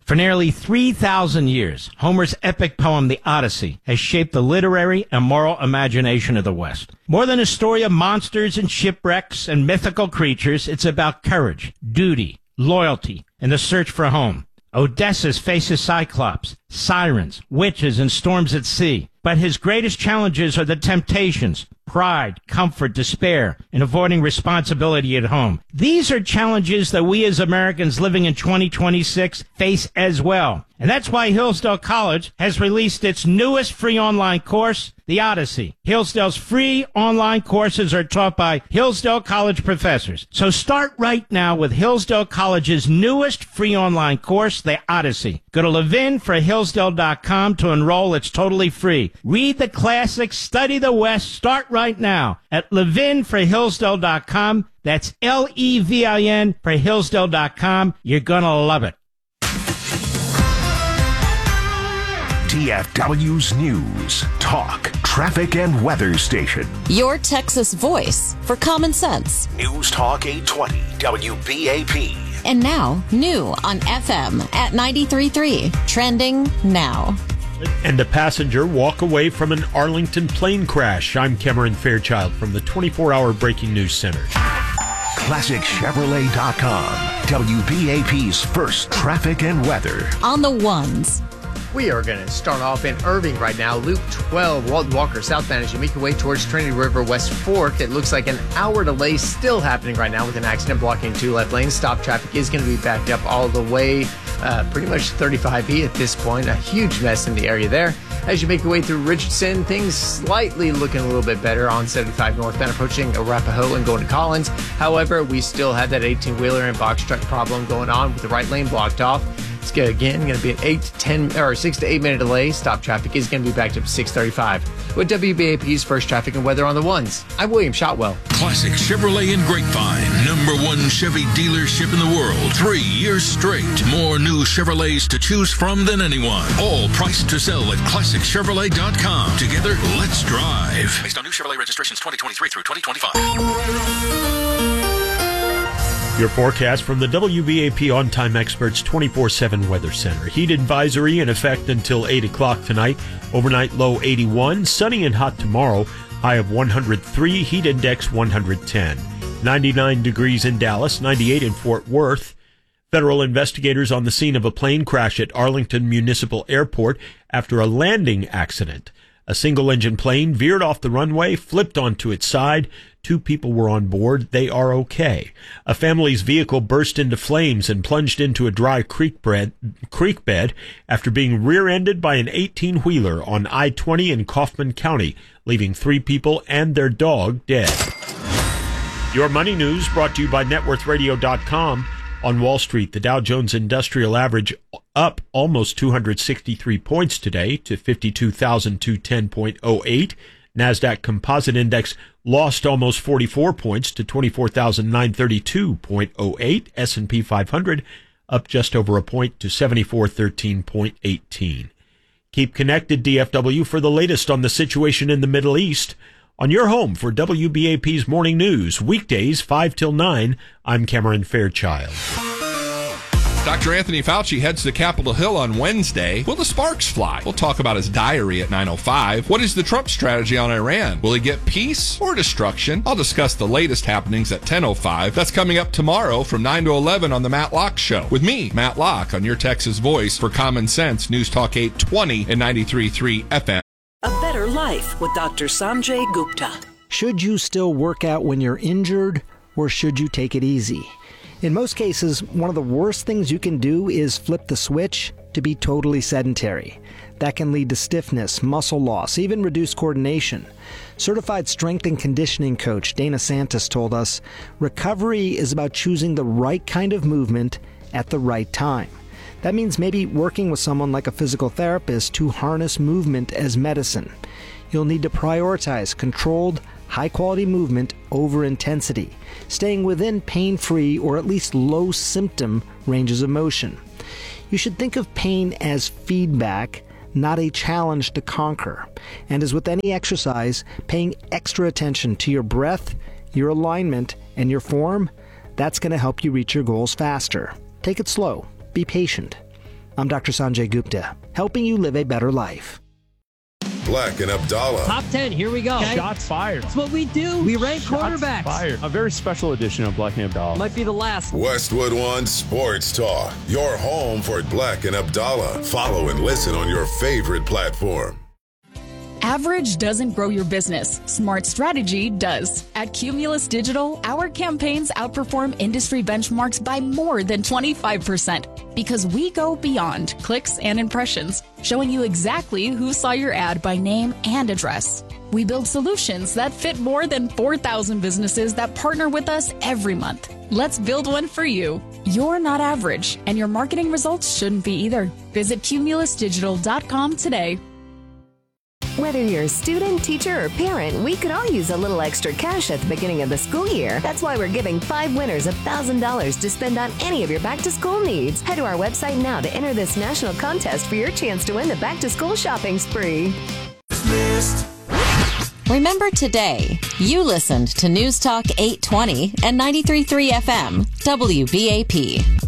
For nearly 3,000 years, Homer's epic poem, The Odyssey, has shaped the literary and moral imagination of the West. More than a story of monsters and shipwrecks and mythical creatures, it's about courage, duty, loyalty, and the search for home. Odysseus faces Cyclops, sirens, witches, and storms at sea. But his greatest challenges are the temptations, pride, comfort, despair, and avoiding responsibility at home. These are challenges that we as Americans living in 2026 face as well. And that's why Hillsdale College has released its newest free online course, The Odyssey. Hillsdale's free online courses are taught by Hillsdale College professors. So start right now with Hillsdale College's newest free online course, The Odyssey. Go to levinforhillsdale.com to enroll. It's totally free. Read the classics, study the West. Start right now at levinforhillsdale.com. That's Levin for Hillsdale.com. You're going to love it. DFW's News, Talk, Traffic, and Weather Station. Your Texas voice for common sense. News Talk 820, WBAP. And now, new on FM at 93.3, trending now. And a passenger walk away from an Arlington plane crash. I'm Cameron Fairchild from the 24-hour Breaking News Center. ClassicChevrolet.com, WBAP's first traffic and weather. On the ones. We are going to start off in Irving right now. Loop 12, Walton Walker southbound as you make your way towards Trinity River West Fork. It looks like an hour delay still happening right now with an accident blocking two left lanes. Stop traffic is going to be backed up all the way pretty much 35E at this point. A huge mess in the area there. As you make your way through Richardson, things slightly looking a little bit better on 75 northbound approaching Arapahoe and going to Collins. However, we still have that 18-wheeler and box truck problem going on with the right lane blocked off. It's again going to be an 6 to 8 minute delay. Stop traffic is going to be backed up to 6:35. With WBAP's first traffic and weather on the ones, I'm William Shotwell. Classic Chevrolet in Grapevine, #1 Chevy dealership in the world. 3 years straight. More new Chevrolets to choose from than anyone. All priced to sell at ClassicChevrolet.com. Together, let's drive. Based on new Chevrolet registrations 2023 through 2025. Your forecast from the WBAP On-Time Experts 24/7 Weather Center. Heat advisory in effect until 8 o'clock tonight. Overnight low 81. Sunny and hot tomorrow. High of 103. Heat index 110. 99 degrees in Dallas. 98 in Fort Worth. Federal investigators on the scene of a plane crash at Arlington Municipal Airport after a landing accident. A single-engine plane veered off the runway, flipped onto its side. 2 people were on board. They are okay. A family's vehicle burst into flames and plunged into a dry creek bed after being rear-ended by an 18-wheeler on I-20 in Kaufman County, leaving 3 people and their dog dead. Your money news brought to you by NetworthRadio.com. On Wall Street, the Dow Jones Industrial Average up almost 263 points today to 52,210.08. NASDAQ Composite Index lost almost 44 points to 24,932.08. S&P 500 up just over a point to 7413.18. Keep connected, DFW, for the latest on the situation in the Middle East. On your home for WBAP's Morning News, weekdays 5 till 9, I'm Cameron Fairchild. Dr. Anthony Fauci heads to Capitol Hill on Wednesday. Will the sparks fly? We'll talk about his diary at 9:05. What is the Trump strategy on Iran? Will he get peace or destruction? I'll discuss the latest happenings at 10:05. That's coming up tomorrow from 9 to 11 on The Matt Locke Show. With me, Matt Locke, on your Texas voice for Common Sense News Talk 820 and 93.3 FM. A better life with Dr. Sanjay Gupta. Should you still work out when you're injured, or should you take it easy? In most cases, one of the worst things you can do is flip the switch to be totally sedentary. That can lead to stiffness, muscle loss, even reduced coordination. Certified strength and conditioning coach Dana Santos told us, recovery is about choosing the right kind of movement at the right time. That means maybe working with someone like a physical therapist to harness movement as medicine. You'll need to prioritize controlled, high-quality movement over intensity, staying within pain-free or at least low-symptom ranges of motion. You should think of pain as feedback, not a challenge to conquer. And as with any exercise, paying extra attention to your breath, your alignment, and your form, that's going to help you reach your goals faster. Take it slow. Be patient. I'm Dr. Sanjay Gupta, helping you live a better life. Black and Abdallah. Top 10, here we go. Okay. Shots fired. That's what we do. We rank quarterbacks. Fired. A very special edition of Black and Abdallah. Might be the last. Westwood One Sports Talk, your home for Black and Abdallah. Follow and listen on your favorite platform. Average doesn't grow your business. Smart strategy does. At Cumulus Digital, our campaigns outperform industry benchmarks by more than 25% because we go beyond clicks and impressions, showing you exactly who saw your ad by name and address. We build solutions that fit more than 4,000 businesses that partner with us every month. Let's build one for you. You're not average, and your marketing results shouldn't be either. Visit cumulusdigital.com today. Whether you're a student, teacher, or parent, we could all use a little extra cash at the beginning of the school year. That's why we're giving 5 winners $1,000 to spend on any of your back-to-school needs. Head to our website now to enter this national contest for your chance to win the back-to-school shopping spree. Remember today, you listened to News Talk 820 and 93.3 FM, WBAP.